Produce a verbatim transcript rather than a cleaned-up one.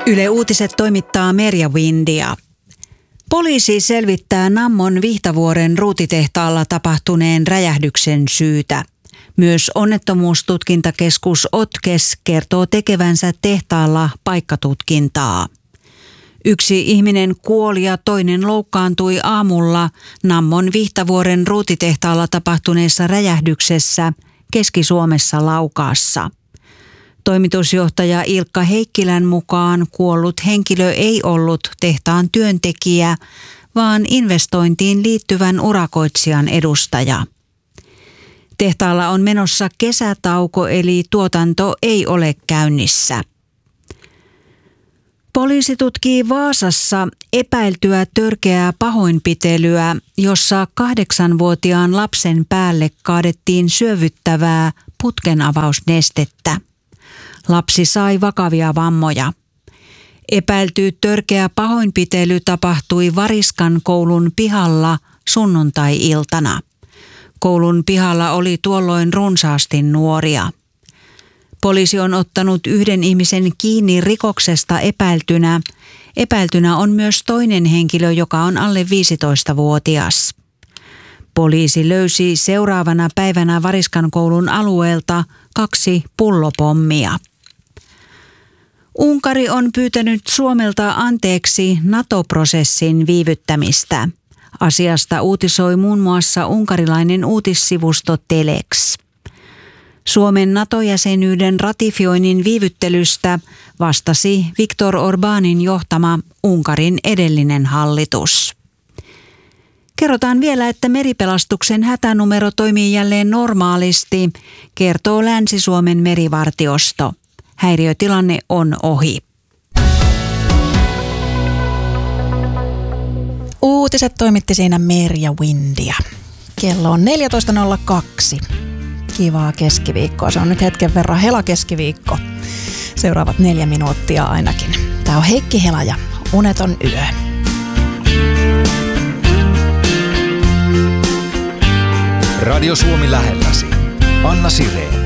Yle Uutiset toimittaa Merja Windia. Poliisi selvittää Nammon Vihtavuoren ruutitehtaalla tapahtuneen räjähdyksen syytä. Myös onnettomuustutkintakeskus Otkes kertoo tekevänsä tehtaalla paikkatutkintaa. Yksi ihminen kuoli ja toinen loukkaantui aamulla Nammon Vihtavuoren ruutitehtaalla tapahtuneessa räjähdyksessä Keski-Suomessa Laukaassa. Toimitusjohtaja Ilkka Heikkilän mukaan kuollut henkilö ei ollut tehtaan työntekijä, vaan investointiin liittyvän urakoitsijan edustaja. Tehtaalla on menossa kesätauko, eli tuotanto ei ole käynnissä. Poliisi tutkii Vaasassa epäiltyä törkeää pahoinpitelyä, jossa kahdeksanvuotiaan lapsen päälle kaadettiin syövyttävää putkenavausnestettä. Lapsi sai vakavia vammoja. Epäilty törkeä pahoinpitely tapahtui Variskan koulun pihalla sunnuntai-iltana. Koulun pihalla oli tuolloin runsaasti nuoria. Poliisi on ottanut yhden ihmisen kiinni rikoksesta epäiltynä. Epäiltynä on myös toinen henkilö, joka on alle viisitoistavuotias. Poliisi löysi seuraavana päivänä Variskan koulun alueelta kaksi pullopommia. Unkari on pyytänyt Suomelta anteeksi NATO-prosessin viivyttämistä. Asiasta uutisoi muun muassa unkarilainen uutissivusto Telex. Suomen NATO-jäsenyyden ratifioinnin viivyttelystä vastasi Viktor Orbánin johtama Unkarin edellinen hallitus. Kerrotaan vielä, että meripelastuksen hätänumero toimii jälleen normaalisti, kertoo Länsi-Suomen merivartiosto. Häiriötilanne on ohi. Uutiset toimitti siinä Merja Windia. Kello on neljätoista nolla kaksi. Kivaa keskiviikkoa. Se on nyt hetken verran hela-keskiviikko. Seuraavat neljä minuuttia ainakin. Tää on Heikki Hela ja Uneton yö. Radio Suomi lähelläsi. Anna Sireen.